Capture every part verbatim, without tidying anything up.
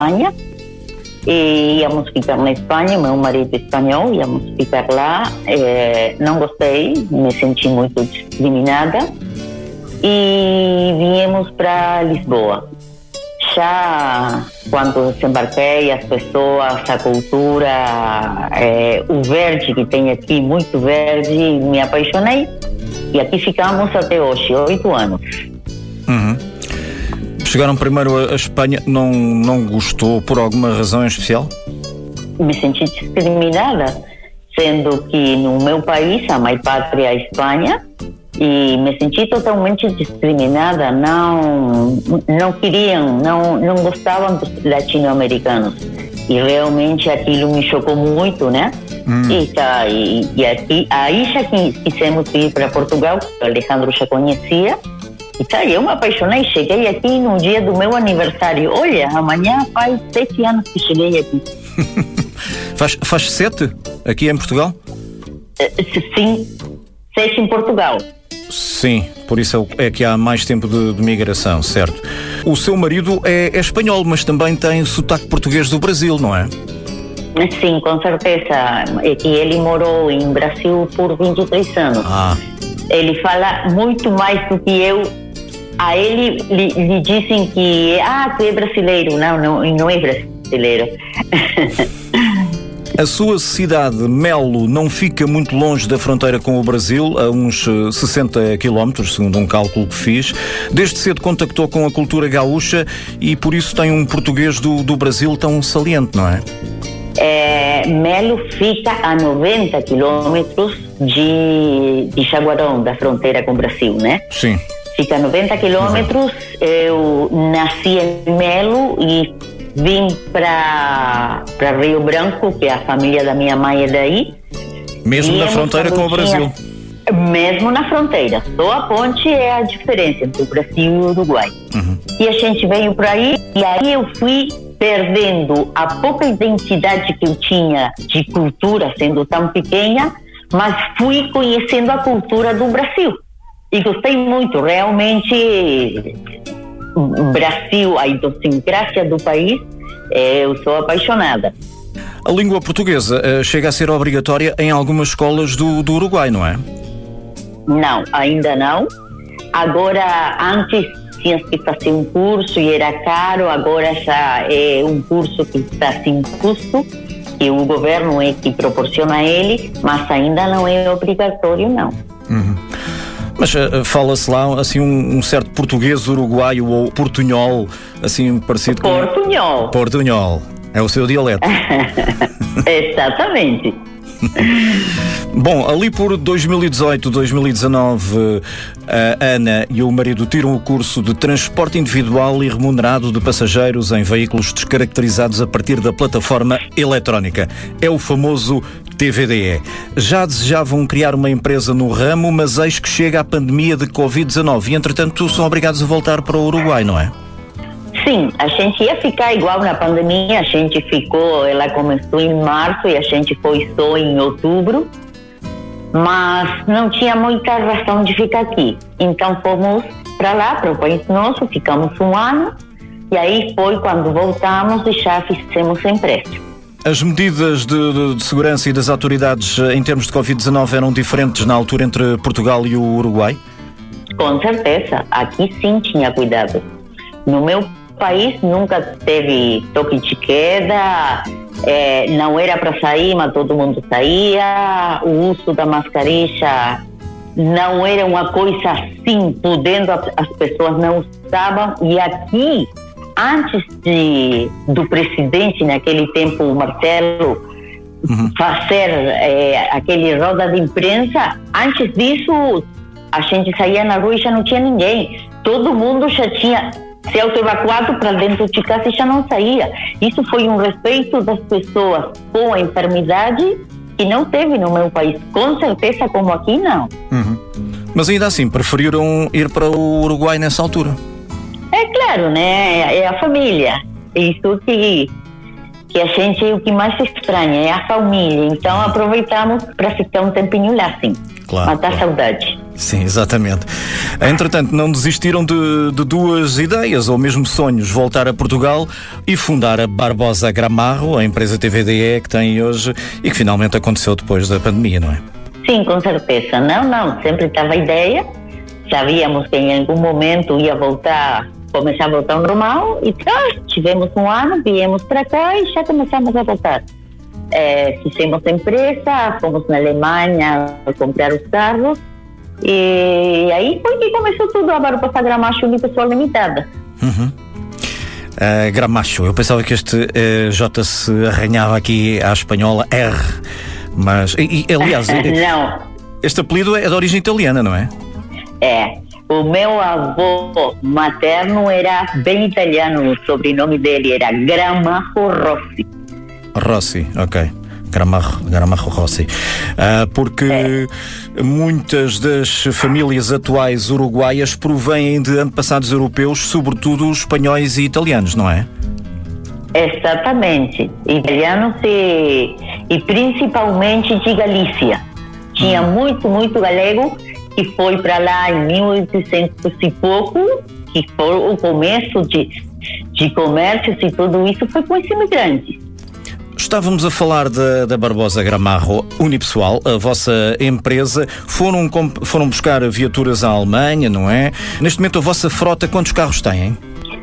Espanha. E íamos ficar na Espanha, meu marido é espanhol, íamos ficar lá. É, não gostei, me senti muito discriminada. E viemos para Lisboa. Já quando desembarquei, as pessoas, a cultura, é, o verde que tem aqui, muito verde, me apaixonei. E aqui ficamos até hoje, oito anos. Uhum. Chegaram primeiro a Espanha, não, não gostou por alguma razão em especial? Me senti discriminada, sendo que no meu país, a mãe pátria é a Espanha, e me senti totalmente discriminada. Não, não queriam, não, não gostavam dos latino-americanos. E realmente aquilo me chocou muito, né? Hum. E, tá, e, e aqui, aí já quisemos ir para Portugal, o Alejandro já conhecia. E tá, eu me apaixonei, cheguei aqui no dia do meu aniversário. Olha, amanhã faz sete anos que cheguei aqui. faz, faz sete aqui em Portugal? Sim, sete em Portugal. Sim, por isso é que há mais tempo de, de migração, certo. O seu marido é, é espanhol, mas também tem sotaque português do Brasil, não é? Sim, com certeza. É que ele morou em Brasil por vinte e três anos. Ah. Ele fala muito mais do que eu. A ele lhe, lhe dizem que ah, tu é brasileiro. Não, não, não é brasileiro. A sua cidade, Melo, não fica muito longe da fronteira com o Brasil, a uns sessenta quilómetros, segundo um cálculo que fiz. Desde cedo contactou com a cultura gaúcha e por isso tem um português do, do Brasil tão saliente, não é? É, Melo fica a noventa quilómetros de, de Jaguarão, da fronteira com o Brasil, né? Sim. Fica a noventa quilómetros. Eu nasci em Melo e vim para para Rio Branco, que a família da minha mãe é daí. Mesmo na fronteira com o Brasil? Mesmo na fronteira. Só a ponte é a diferença entre o Brasil e o Uruguai. Uhum. E a gente veio para aí, e aí eu fui perdendo a pouca identidade que eu tinha de cultura, sendo tão pequena, mas fui conhecendo a cultura do Brasil. E gostei muito, realmente. Brasil, a idiosincrasia do país, eu sou apaixonada. A língua portuguesa uh, chega a ser obrigatória em algumas escolas do, do Uruguai, não é? Não, ainda não. Agora, antes tinha que fazer um curso e era caro, agora já é um curso que está sem custo, que o governo é que proporciona ele, mas ainda não é obrigatório, não. Uhum. Mas uh, fala-se lá assim um, um certo português uruguaio ou portunhol, assim parecido com... Portunhol. Portunhol. É o seu dialeto. Exatamente. Bom, ali por dois mil e dezoito, dois mil e dezanove, a Ana e o marido tiram o curso de transporte individual e remunerado de passageiros em veículos descaracterizados a partir da plataforma eletrónica. É o famoso T V D E. Já desejavam criar uma empresa no ramo, mas eis que chega a pandemia de covid dezanove e, entretanto, são obrigados a voltar para o Uruguai, não é? Sim, a gente ia ficar igual na pandemia, a gente ficou, ela começou em março e a gente foi só em outubro, mas não tinha muita razão de ficar aqui. Então fomos para lá, para o país nosso, ficamos um ano e aí foi quando voltamos e já fizemos empréstimo. As medidas de, de, de segurança e das autoridades em termos de covid dezanove eram diferentes na altura entre Portugal e o Uruguai? Com certeza, aqui sim tinha cuidado. No meu país nunca teve toque de queda, é, não era para sair, mas todo mundo saía, o uso da mascarilla não era uma coisa assim, podendo, as pessoas não usavam, e aqui, antes de, do presidente, naquele tempo, o Marcelo, uhum. fazer é, aquele roda de imprensa, antes disso, a gente saía na rua e já não tinha ninguém, todo mundo já tinha se auto-evacuado para dentro de casa e já não saía. Isso foi um respeito das pessoas com a enfermidade que não teve no meu país. Com certeza, como aqui, não. Uhum. Mas ainda assim, preferiram ir para o Uruguai nessa altura? É claro, né? É a família. Isso que, que a gente, o que mais estranha é a família. Então, aproveitamos para ficar um tempinho lá, sim. Claro, matar claro. saudade. Sim, exatamente. Entretanto, não desistiram de, de duas ideias, ou mesmo sonhos, voltar a Portugal e fundar a Barbosa Gramajo, a empresa T V D E que tem hoje e que finalmente aconteceu depois da pandemia, não é? Sim, com certeza. Não, não, sempre estava a ideia. Sabíamos que em algum momento ia voltar, começar a voltar ao normal, e tá, tivemos um ano, viemos para cá e já começamos a voltar. É, fizemos a empresa, fomos na Alemanha a comprar os carros, e aí foi que começou tudo, a Barbosa Gramajo Unipessoal Limitada. Uhum. Uh, Gramajo, eu pensava que este uh, J se arranhava aqui à espanhola R, mas, e, e, aliás, não. Este apelido é de origem italiana, não é? É, o meu avô materno era bem italiano, o sobrenome dele era Gramajo Rossi. Rossi, ok. Gramajo, Gramajo Rossi. Uh, porque é. muitas das famílias atuais uruguaias provêm de antepassados europeus, sobretudo os espanhóis e italianos, não é? Exatamente. Italianos e, e principalmente de Galícia. Tinha hum. muito, muito galego que foi para lá em mil e oitocentos e pouco, que foi o começo de, de comércios e tudo isso foi com esses imigrantes. Estávamos a falar da, da Barbosa Gramajo Unipessoal, a vossa empresa. Foram, foram buscar viaturas à Alemanha, não é? Neste momento a vossa frota, quantos carros têm?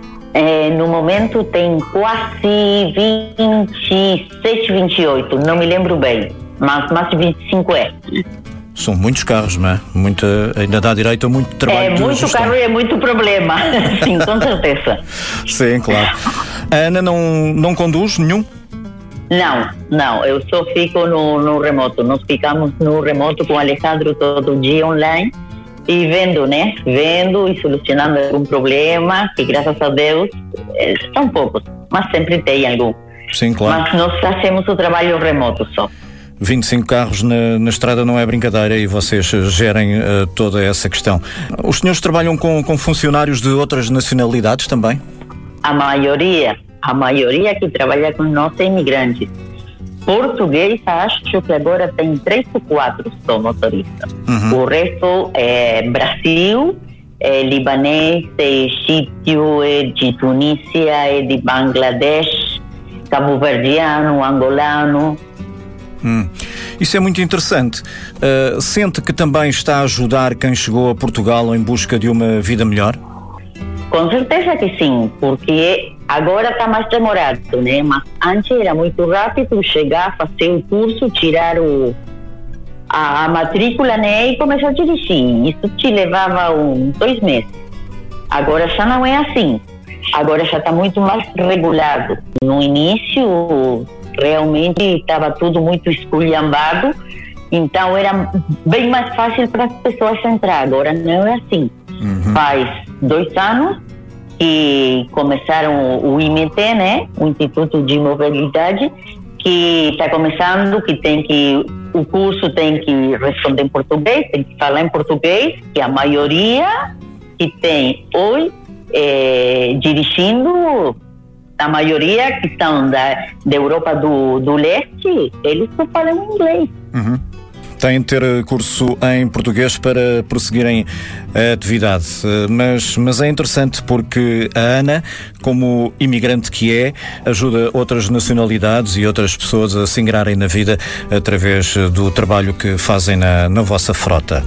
É, no momento tem quase vinte e sete, vinte e oito, não me lembro bem, mas mais de vinte e cinco é. São muitos carros, não é? Muita, ainda dá direito a muito trabalho. É muito gestão. Carro e é muito problema, sim, com certeza. Sim, claro. A Ana não, não conduz nenhum? Não, não, eu só fico no, no remoto. Nós ficamos no remoto com o Alejandro todo dia online e vendo, né? Vendo e solucionando algum problema, que graças a Deus são poucos, mas sempre tem algum. Sim, claro. Mas nós fazemos o trabalho remoto só. vinte e cinco carros na, na estrada não é brincadeira e vocês gerem uh, toda essa questão. Os senhores trabalham com, com funcionários de outras nacionalidades também? A maioria, a maioria que trabalha com nós é imigrantes. Português, acho que agora tem três ou quatro só motoristas. Uhum. O resto é Brasil, é libanês, é egípcio, é de Tunísia, é de Bangladesh, cabo-verdiano, angolano. Hum. Isso é muito interessante. Uh, sente que também está a ajudar quem chegou a Portugal em busca de uma vida melhor? Com certeza que sim, porque agora está mais demorado, né? Mas antes era muito rápido chegar, fazer o curso, tirar o, a, a matrícula, né? E começar a dirigir. Isso te levava um, dois meses. Agora já não é assim. Agora já está muito mais regulado. No início, realmente estava tudo muito esculhambado, então era bem mais fácil para as pessoas entrar. Agora não é assim. Uhum. Faz dois anos que começaram o I M T, né, o Instituto de Mobilidade, que está começando, que tem que o curso tem que responder em português, tem que falar em português, que a maioria que tem hoje é, dirigindo, a maioria que estão da, da Europa do, do Leste, eles só falam inglês. Uhum. Têm de ter curso em português para prosseguirem a atividade, mas, mas é interessante porque a Ana, como imigrante que é, ajuda outras nacionalidades e outras pessoas a se ingrarem na vida através do trabalho que fazem na, na vossa frota.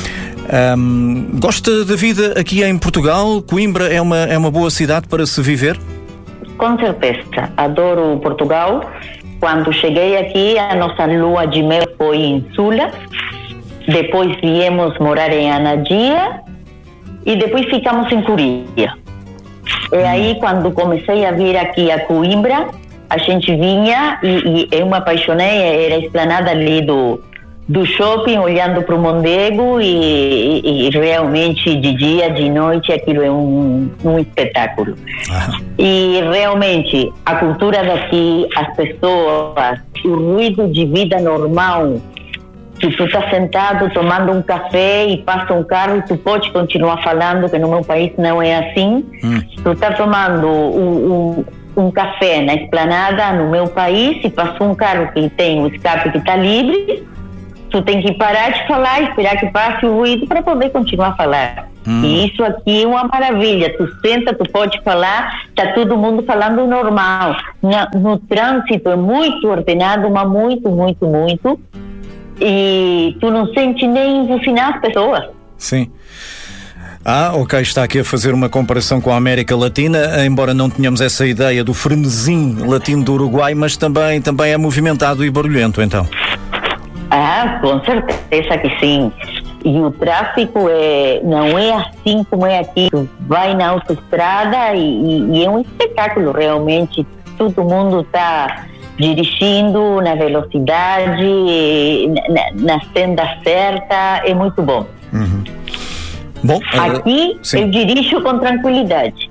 Um, gosta da vida aqui em Portugal? Coimbra é uma, é uma boa cidade para se viver? Com certeza, adoro Portugal. Quando cheguei aqui, a nossa lua de mel foi em Sula, depois viemos morar em Anadia e depois ficamos em Curia. E aí, quando comecei a vir aqui a Coimbra, a gente vinha e, e eu me apaixonei, era a esplanada ali do, do shopping, olhando para o Mondego e, e, e realmente de dia, de noite, aquilo é um, um espetáculo. Ah. E realmente a cultura daqui, as pessoas, o ruído de vida normal, que tu está sentado tomando um café e passa um carro e tu pode continuar falando, que no meu país não é assim. Hum. Tu está tomando um, um, um café na esplanada no meu país e passa um carro que tem o escape que está livre, tu tem que parar de falar, esperar que passe o ruído para poder continuar a falar. Hum. E isso aqui é uma maravilha. Tu senta, tu pode falar, tá todo mundo falando normal. Na, no trânsito é muito ordenado, mas muito, muito, muito. E tu não sente nem buzinar as pessoas. Sim. Ah, ok, está aqui a fazer uma comparação com a América Latina, embora não tenhamos essa ideia do frenesim latino do Uruguai, mas também, também é movimentado e barulhento, então. Ah, com certeza que sim. E o tráfico é, não é assim como é aqui. Tu vai na autoestrada e, e é um espetáculo realmente. Todo mundo está dirigindo na velocidade, na, na senda certa, é muito bom. Uhum. Bom, aqui uh, eu dirijo com tranquilidade.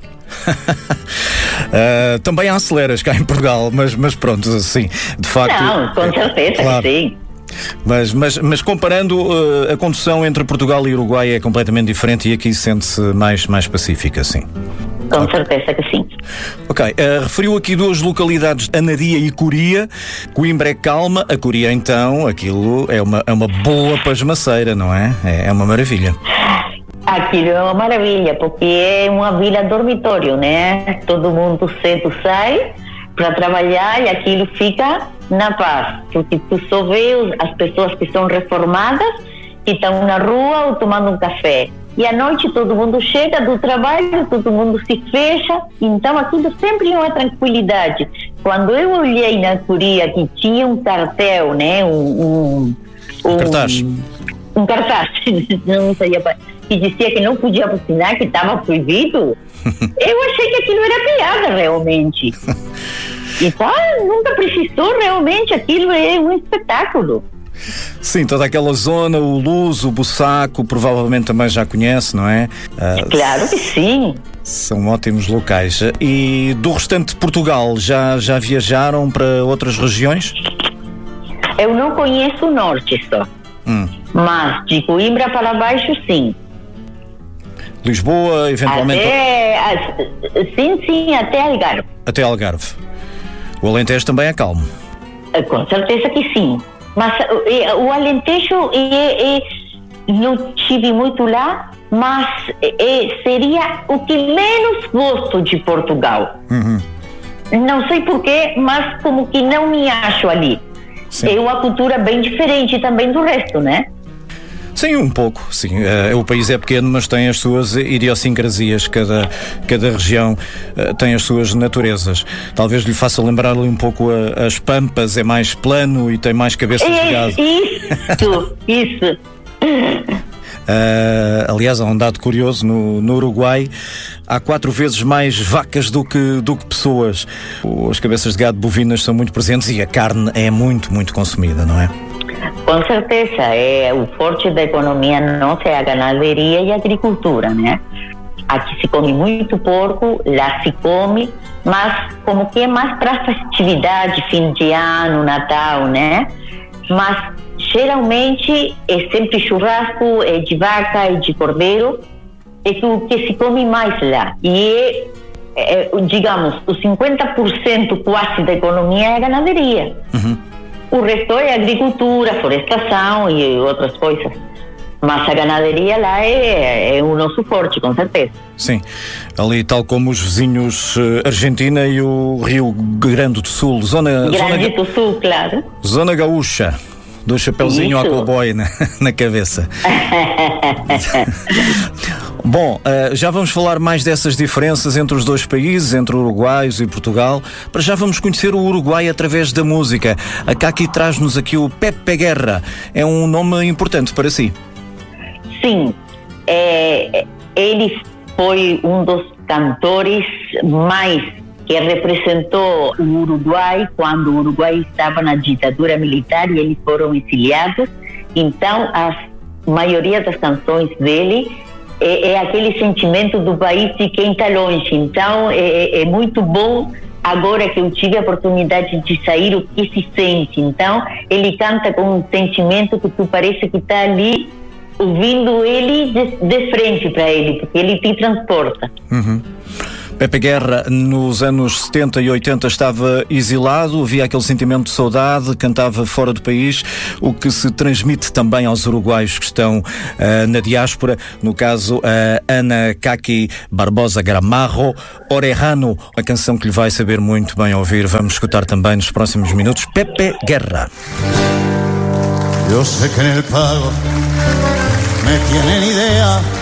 uh, também há aceleras cá em Portugal, mas, mas pronto, sim, de facto. Não, com certeza, claro. Sim. Mas, mas, mas comparando, uh, a condução entre Portugal e Uruguai é completamente diferente e aqui sente-se mais, mais pacífica, sim. Com okay. certeza que sim. Ok, uh, referiu aqui duas localidades, Anadia e Coria. Coimbra é calma, a Coria então, aquilo é uma, é uma boa pasmaceira, não é? É, é uma maravilha. Aquilo é uma maravilha, porque é uma vila dormitório, né? Todo mundo cedo sai para trabalhar e aquilo fica na paz, porque tu só vê as pessoas que são reformadas, que estão na rua ou tomando um café. E à noite todo mundo chega do trabalho, todo mundo se fecha, então aquilo sempre é uma tranquilidade. Quando eu olhei na Coria que tinha um cartel, né, um... Um, um cartaz. Um cartaz, não sei, que dizia que não podia buzinar, que estava proibido, eu achei que aquilo era piada realmente. Então, nunca precisou realmente, aquilo é um espetáculo. Sim, toda aquela zona, o Luz, o Bussaco, provavelmente também já conhece, não é? Uh, claro que sim. São ótimos locais. E do restante de Portugal, já, já viajaram para outras regiões? Eu não conheço o norte só. Hum. Mas de Coimbra para baixo, sim. Lisboa, eventualmente... Até, sim, sim, até Algarve. Até Algarve. O Alentejo também é calmo? Com certeza que sim. Mas o Alentejo, é, é, não estive muito lá, mas é, seria o que menos gosto de Portugal. Uhum. Não sei porquê, mas como que não me acho ali. Sim. É uma cultura bem diferente também do resto, né? Sim, um pouco, sim. Uh, o país é pequeno, mas tem as suas idiosincrasias. Cada, cada região uh, tem as suas naturezas. Talvez lhe faça lembrar-lhe um pouco a, as Pampas, é mais plano e tem mais cabeças de gado. Isso, isso. Uh, aliás, há um dado curioso, no, no Uruguai há quatro vezes mais vacas do que, do que pessoas. As cabeças de gado bovinas são muito presentes e a carne é muito, muito consumida, não é? Com certeza, é o forte da economia nossa é a ganaderia e a agricultura, né? Aqui se come muito porco, lá se come, mas como que é mais para festividade, fim de ano, Natal, né? Mas geralmente é sempre churrasco, é de vaca, é de cordeiro, é o que se come mais lá. E é, é digamos, os cinquenta por cento quase da economia é a ganaderia. Uhum. O resto é agricultura, florestação e outras coisas. Mas a ganaderia lá é, é o nosso forte, com certeza. Sim, ali tal como os vizinhos uh, Argentina e o Rio Grande do Sul. Zona, Grande zona, do Sul, claro. Zona gaúcha, do chapeuzinho ao cowboy na, na cabeça. Bom, uh, já vamos falar mais dessas diferenças entre os dois países, entre o Uruguai e Portugal. Para já vamos conhecer o Uruguai através da música. A Caqui traz-nos aqui o Pepe Guerra. É um nome importante para si. Sim, é, ele foi um dos cantores mais que representou o Uruguai quando o Uruguai estava na ditadura militar e eles foram exiliados. Então, a maioria das canções dele é, é aquele sentimento do país de quem está longe. Então, é, é muito bom agora que eu tive a oportunidade de sair o que se sente. Então, ele canta com um sentimento que tu parece que está ali ouvindo ele de, de frente para ele, porque ele te transporta. Uhum. Pepe Guerra, nos anos setenta e oitenta, estava exilado, havia aquele sentimento de saudade, cantava fora do país, o que se transmite também aos uruguaios que estão uh, na diáspora, no caso a uh, Ana Kaki Barbosa Gramarro, Orejano, a canção que lhe vai saber muito bem ouvir. Vamos escutar também nos próximos minutos Pepe Guerra. Yo sé que en el pago me tienen idea.